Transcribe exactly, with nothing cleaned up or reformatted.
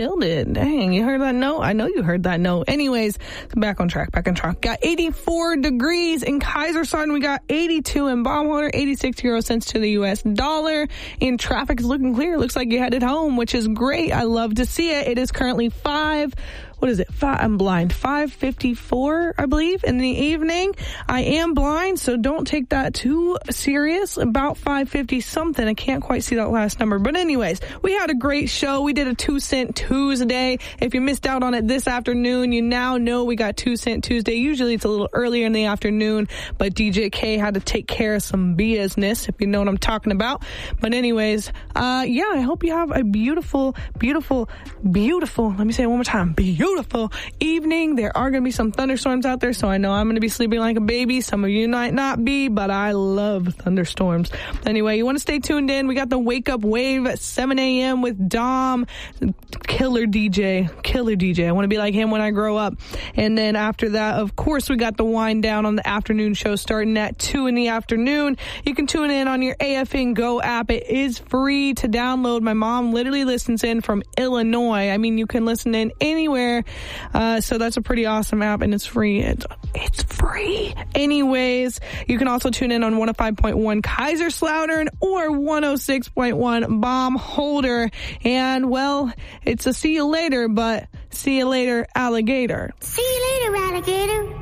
killed it. Dang, you heard that note? I know you heard that note. Anyways, back on track, back on track. Got eighty-four degrees in Kaiserslautern. We got eighty-two in Baumholder, eighty-six euro cents to the U S dollar. And traffic is looking clear. Looks like you headed home, which is great. I love to see it. It is currently five. What is it? Five, I'm blind. five fifty-four, I believe, in the evening. I am blind, so don't take that too serious. About five fifty something. I can't quite see that last number. But anyways, we had a great show. We did a two cent Tuesday. If you missed out on it this afternoon, you now know we got two cent Tuesday. Usually it's a little earlier in the afternoon, but D J K had to take care of some business, if you know what I'm talking about. But anyways, uh, yeah, I hope you have a beautiful, beautiful, beautiful, let me say it one more time, beautiful. Beautiful evening. There are going to be some thunderstorms out there, so I know I'm going to be sleeping like a baby. Some of you might not be, but I love thunderstorms. Anyway, you want to stay tuned in. We got the Wake Up Wave at seven a.m. with Dom. Killer D J. Killer D J. I want to be like him when I grow up. And then after that, of course, we got the wind down on the afternoon show starting at two in the afternoon. You can tune in on your A F N Go app. It is free to download. My mom literally listens in from Illinois. I mean, you can listen in anywhere. Uh, so that's a pretty awesome app, and it's free. It's, it's free. Anyways, you can also tune in on one oh five point one Kaiserslautern or one oh six point one Baumholder. And, well, it's a see you later, but see you later, alligator. See you later, alligator.